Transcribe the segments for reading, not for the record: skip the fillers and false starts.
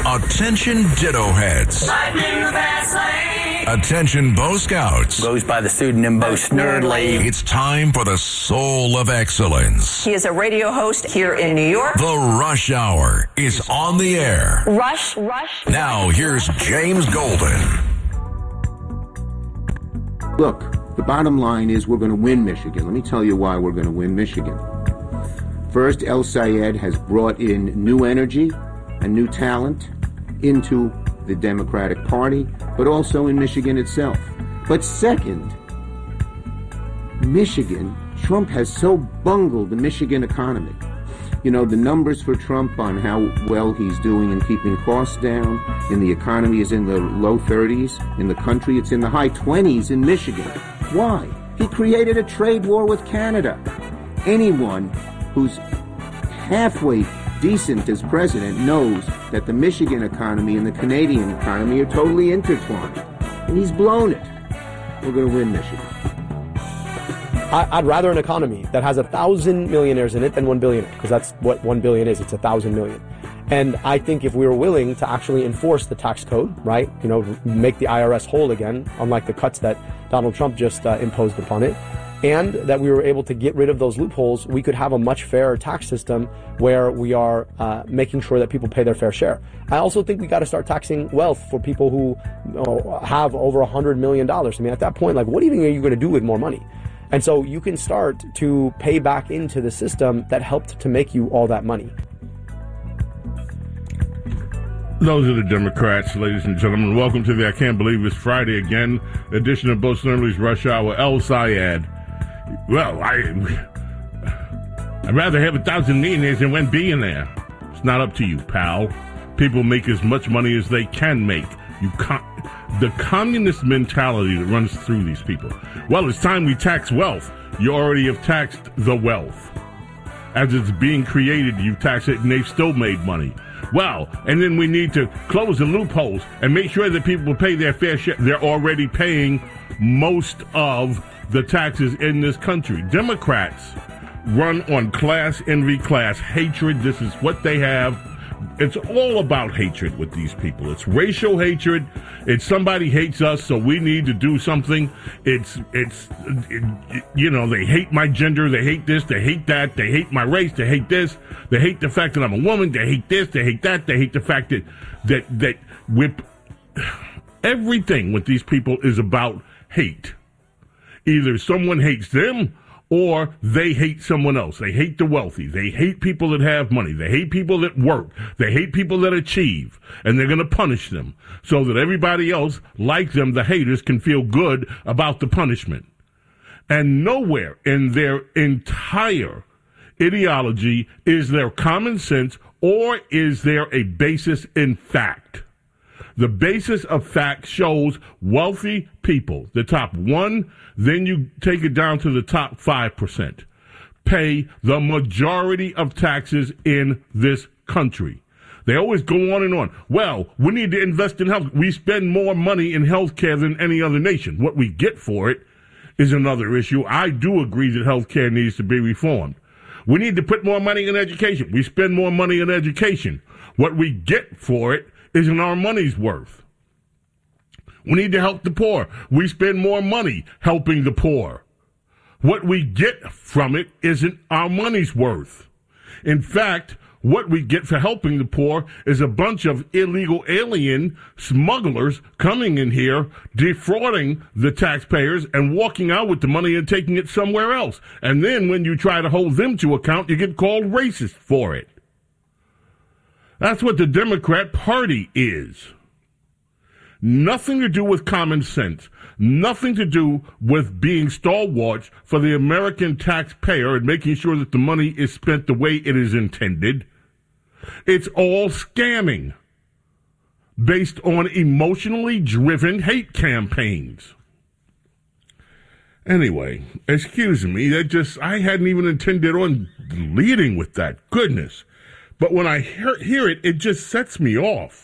Attention Ditto Heads. Attention Bo Scouts. Goes by the pseudonym Bo Snerdley. It's time for the Soul of Excellence. He is a radio host here in New York. The Rush Hour is on the air. Rush. Now here's James Golden. Look, the bottom line is we're going to win Michigan. Let me tell you why we're going to win Michigan. First, El Sayed has brought in new energy and new talent into the Democratic Party, but also in Michigan itself. But second, Michigan, Trump has so bungled the Michigan economy. You know, the numbers for Trump on how well he's doing in keeping costs down in the economy is in the low 30s. In the country, it's in the high 20s in Michigan. Why? He created a trade war with Canada. Anyone who's halfway decent as president knows that the Michigan economy and the Canadian economy are totally intertwined. And he's blown it. We're going to win Michigan. I'd rather an economy that has 1,000 millionaires in it than 1 billionaire, because that's what 1 billion is. It's 1,000 million. And I think if we were willing to actually enforce the tax code, right, you know, make the IRS whole again, unlike the cuts that Donald Trump just imposed upon it, and that we were able to get rid of those loopholes, we could have a much fairer tax system where we are making sure that people pay their fair share. I also think we got to start taxing wealth for people who have over $100 million. I mean, at that point, like, what even are you going to do with more money? And so you can start to pay back into the system that helped to make you all that money. Those are the Democrats, ladies and gentlemen. Welcome to the I Can't Believe It's Friday again edition of Bo Snerdley's Rush Hour. El Sayed. Well, I'd rather have 1,000 millionaires than 1 billionaire. It's not up to you, pal. People make as much money as they can make. The communist mentality that runs through these people. Well, it's time we tax wealth. You already have taxed the wealth. As it's being created, you've taxed it, and they've still made money. Well, and then we need to close the loopholes and make sure that people pay their fair share. They're already paying most of the taxes in this country. Democrats run on class envy, class hatred. This is what they have. It's all about hatred with these people. It's racial hatred. It's somebody hates us, so we need to do something. It's you know, they hate my gender. They hate this. They hate that. They hate my race. They hate this. They hate the fact that I'm a woman. They hate this. They hate that. They hate the fact that with everything with these people is about hate. Either someone hates them or they hate someone else. They hate the wealthy. They hate people that have money. They hate people that work. They hate people that achieve. And they're going to punish them so that everybody else, like them, the haters, can feel good about the punishment. And nowhere in their entire ideology is there common sense or is there a basis in fact. The basis of fact shows wealthy people, the top 1%, then you take it down to the top 5%, pay the majority of taxes in this country. They always go on and on. Well, we need to invest in health. We spend more money in health care than any other nation. What we get for it is another issue. I do agree that health care needs to be reformed. We need to put more money in education. We spend more money in education. What we get for it isn't our money's worth. We need to help the poor. We spend more money helping the poor. What we get from it isn't our money's worth. In fact, what we get for helping the poor is a bunch of illegal alien smugglers coming in here, defrauding the taxpayers and walking out with the money and taking it somewhere else. And then when you try to hold them to account, you get called racist for it. That's what the Democrat Party is. Nothing to do with common sense. Nothing to do with being stalwarts for the American taxpayer and making sure that the money is spent the way it is intended. It's all scamming based on emotionally driven hate campaigns. Anyway, excuse me, I hadn't even intended on leading with that. Goodness. But when I hear it, it just sets me off.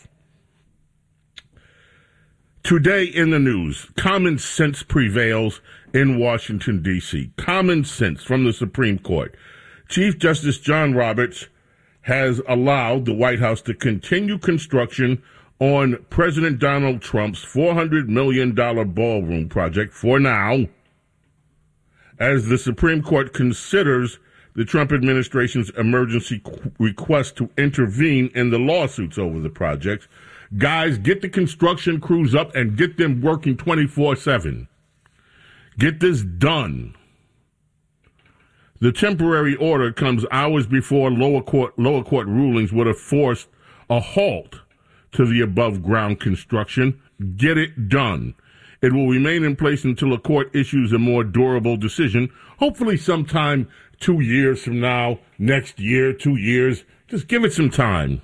Today in the news, common sense prevails in Washington, D.C. Common sense from the Supreme Court. Chief Justice John Roberts has allowed the White House to continue construction on President Donald Trump's $400 million ballroom project for now, as the Supreme Court considers the Trump administration's emergency request to intervene in the lawsuits over the project. Guys, get the construction crews up and get them working 24/7. Get this done. The temporary order comes hours before lower court rulings would have forced a halt to the above-ground construction. Get it done. It will remain in place until a court issues a more durable decision, hopefully sometime 2 years from now, next year, 2 years. Just give it some time.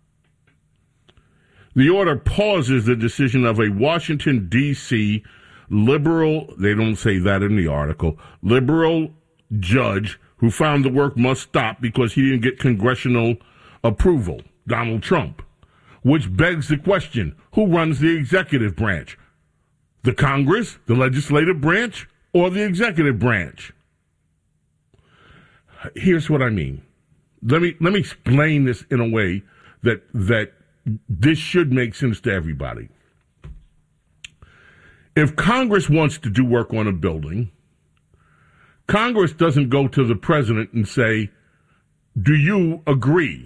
The order pauses the decision of a Washington, D.C. liberal, they don't say that in the article, liberal judge who found the work must stop because he didn't get congressional approval, Donald Trump, which begs the question, who runs the executive branch? The Congress, the legislative branch, or the executive branch? Here's what I mean. Let me explain this in a way that this should make sense to everybody. If Congress wants to do work on a building, Congress doesn't go to the president and say, do you agree?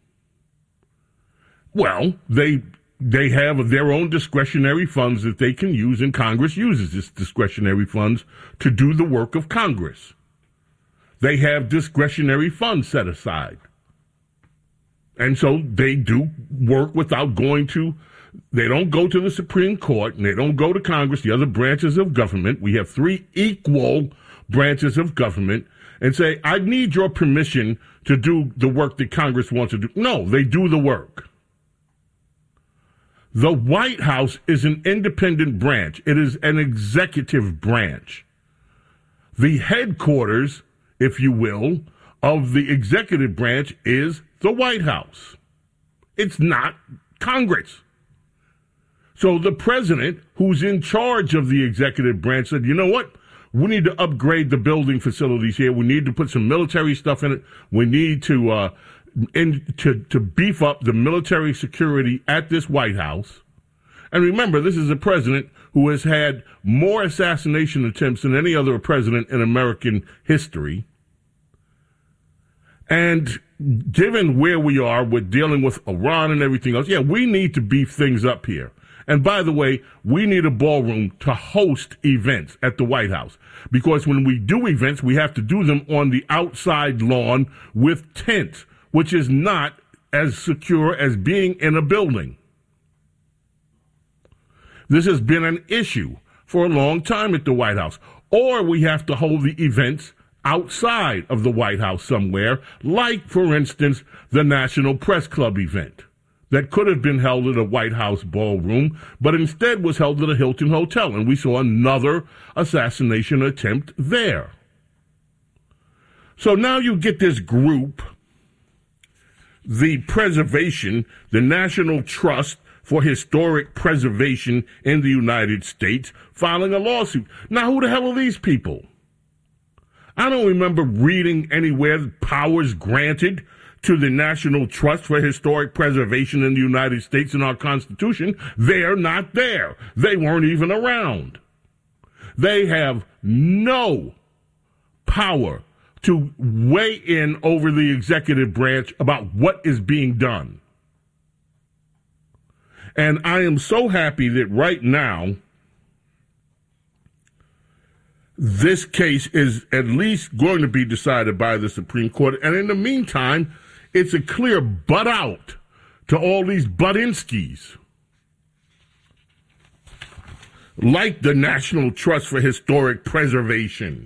Well, they have their own discretionary funds that they can use, and Congress uses this discretionary funds to do the work of Congress. They have discretionary funds set aside. And so they do work without they don't go to the Supreme Court, and they don't go to Congress, the other branches of government. We have 3 equal branches of government, and say, I need your permission to do the work that Congress wants to do. No, they do the work. The White House is an independent branch. It is an executive branch. The headquarters, if you will, of the executive branch is the White House. It's not Congress. So the president, who's in charge of the executive branch, said, you know what? We need to upgrade the building facilities here. We need to put some military stuff in it. We need to beef up the military security at this White House. And remember, this is a president who has had more assassination attempts than any other president in American history. And given where we are with dealing with Iran and everything else, we need to beef things up here. And by the way, we need a ballroom to host events at the White House. Because when we do events, we have to do them on the outside lawn with tents, which is not as secure as being in a building. This has been an issue for a long time at the White House. Or we have to hold the events outside of the White House somewhere, like, for instance, the National Press Club event that could have been held at a White House ballroom, but instead was held at a Hilton hotel, and we saw another assassination attempt there. So now you get this group, the National Trust for Historic Preservation in the United States, filing a lawsuit. Now, who the hell are these people? I don't remember reading anywhere powers granted to the National Trust for Historic Preservation in the United States in our Constitution. They're not there. They weren't even around. They have no power to weigh in over the executive branch about what is being done. And I am so happy that right now, this case is at least going to be decided by the Supreme Court. And in the meantime, it's a clear butt out to all these Butinskis, like the National Trust for Historic Preservation.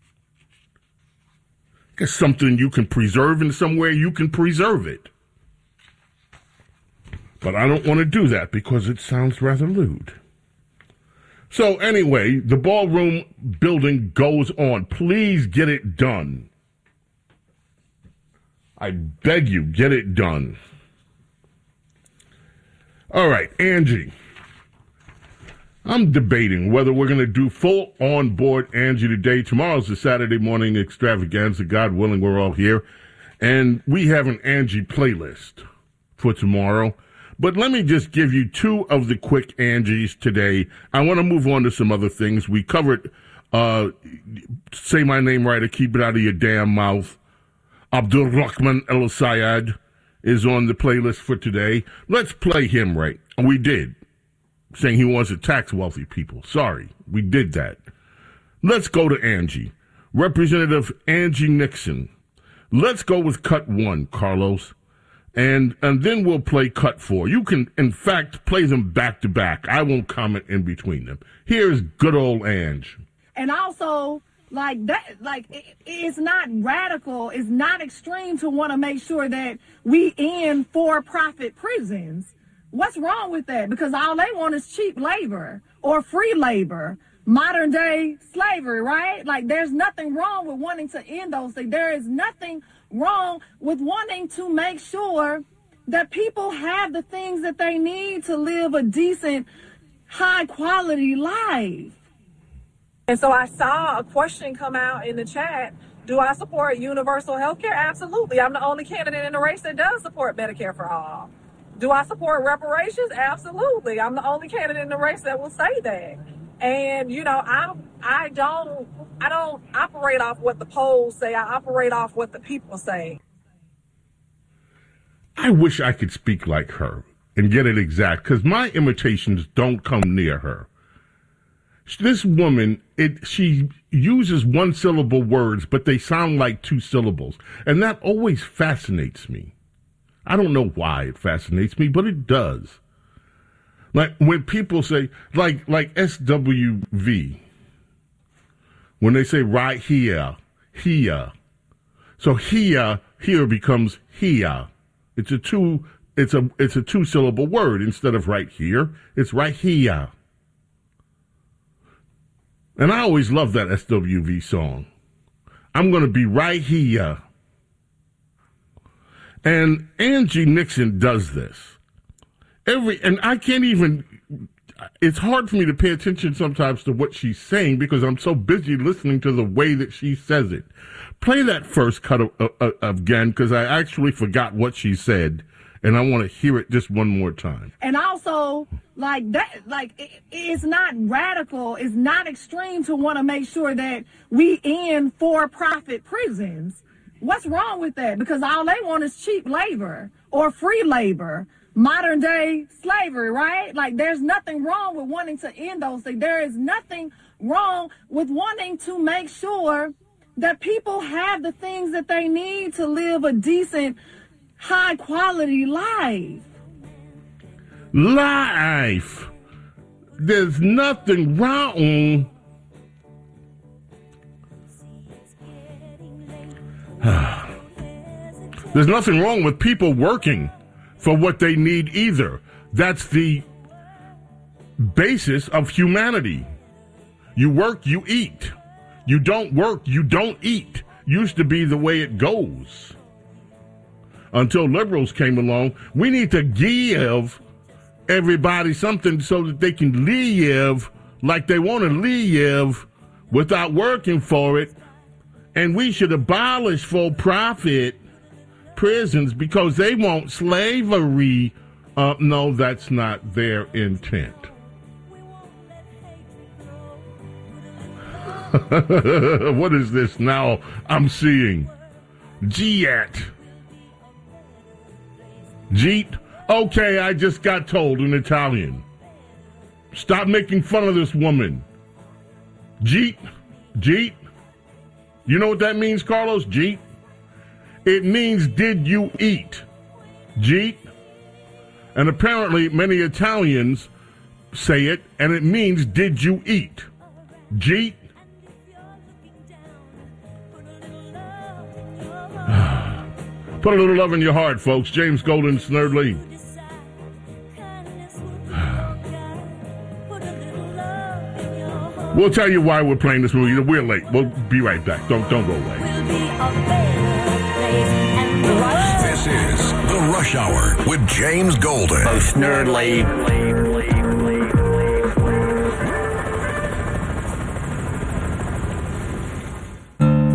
It's something you can preserve, and somewhere you can preserve it. But I don't want to do that because it sounds rather lewd. So anyway, the ballroom building goes on. Please get it done. I beg you, get it done. All right, Angie. I'm debating whether we're going to do full on board Angie today. Tomorrow's the Saturday morning extravaganza. God willing, we're all here. And we have an Angie playlist for tomorrow. But let me just give you two of the quick Angies today. I want to move on to some other things. We covered Say My Name Right or Keep It Out of Your Damn Mouth. Abdul Rahman El Sayed is on the playlist for today. Let's play him right. We did. Saying he wants to tax wealthy people. Sorry, we did that. Let's go to Angie. Representative Angie Nixon. Let's go with cut 1, Carlos. And then we'll play cut 4. You can, in fact, play them back to back. I won't comment in between them. Here's good old Ange. And also, it's not radical, it's not extreme to want to make sure that we end for-profit prisons. What's wrong with that? Because all they want is cheap labor or free labor, modern day slavery, right? Like, there's nothing wrong with wanting to end those things. There is nothing wrong with wanting to make sure that people have the things that they need to live a decent, high quality life. And so I saw a question come out in the chat. Do I support universal health care? Absolutely. I'm the only candidate in the race that does support Medicare for all. Do I support reparations? Absolutely. I'm the only candidate in the race that will say that. And, you know, I don't operate off what the polls say. I operate off what the people say. I wish I could speak like her and get it exact, because my imitations don't come near her. This woman, she uses one-syllable words, but they sound like two syllables. And that always fascinates me. I don't know why it fascinates me, but it does. Like when people say, like SWV, when they say right here. So here becomes here. It's a two-syllable word instead of right here. It's right here. And I always love that SWV song. I'm going to be right here. And Angie Nixon does this. And I can't even, it's hard for me to pay attention sometimes to what she's saying because I'm so busy listening to the way that she says it. Play that first cut again, because I actually forgot what she said, and I want to hear it just one more time. And also, it's not radical, it's not extreme to want to make sure that we end for-profit prisons. What's wrong with that? Because all they want is cheap labor or free labor, modern day slavery, right? Like, there's nothing wrong with wanting to end those things. There is nothing wrong with wanting to make sure that people have the things that they need to live a decent, high quality life. There's nothing wrong. There's nothing wrong with people working for what they need either. That's the basis of humanity. You work, you eat. You don't work, you don't eat. Used to be the way it goes. Until liberals came along, we need to give everybody something so that they can live like they want to live without working for it. And we should abolish for-profit prisons because they want slavery. No, that's not their intent. What is this now I'm seeing? Jeet. Okay, I just got told in Italian. Stop making fun of this woman. Jeet. You know what that means, Carlos? Jeet? It means, did you eat? Jeet. And apparently many Italians say it, and it means, did you eat? Jeet. Put a little love in your heart, folks. James Golden, Snerd Lee. We'll tell you why we're playing this movie. We're late. We'll be right back. Don't go away. This is The Rush Hour with James Golden. Most Snerd Lee.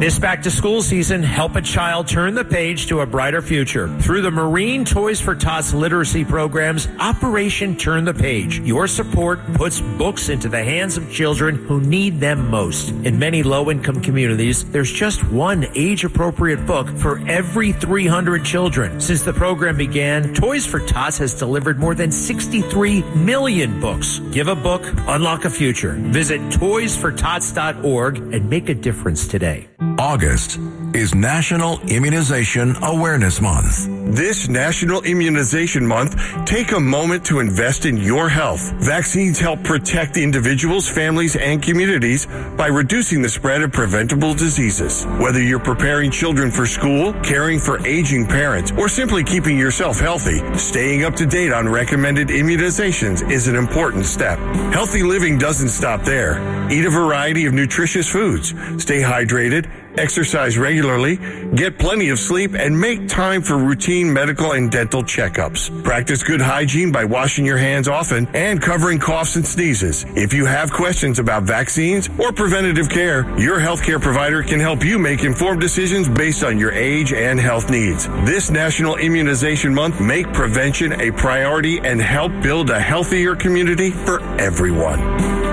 This back-to-school season, help a child turn the page to a brighter future. Through the Marine Toys for Tots literacy programs, Operation Turn the Page. Your support puts books into the hands of children who need them most. In many low-income communities, there's just one age-appropriate book for every 300 children. Since the program began, Toys for Tots has delivered more than 63 million books. Give a book, unlock a future. Visit toysfortots.org and make a difference today. August is National Immunization Awareness Month. This National Immunization Month, take a moment to invest in your health. Vaccines help protect individuals, families, and communities by reducing the spread of preventable diseases. Whether you're preparing children for school, caring for aging parents, or simply keeping yourself healthy, staying up to date on recommended immunizations is an important step. Healthy living doesn't stop there. Eat a variety of nutritious foods, stay hydrated, exercise regularly, get plenty of sleep, and make time for routine medical and dental checkups. Practice good hygiene by washing your hands often and covering coughs and sneezes. If you have questions about vaccines or preventative care, your healthcare provider can help you make informed decisions based on your age and health needs. This National Immunization Month, make prevention a priority and help build a healthier community for everyone.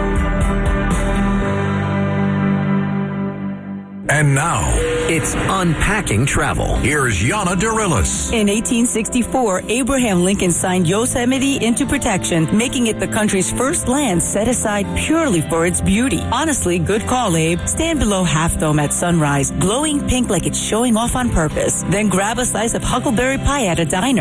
And now, It's Unpacking Travel. Here's Yana Darilis. In 1864, Abraham Lincoln signed Yosemite into protection, making it the country's first land set aside purely for its beauty. Honestly, good call, Abe. Stand below Half Dome at sunrise, glowing pink like it's showing off on purpose. Then grab a slice of huckleberry pie at a diner.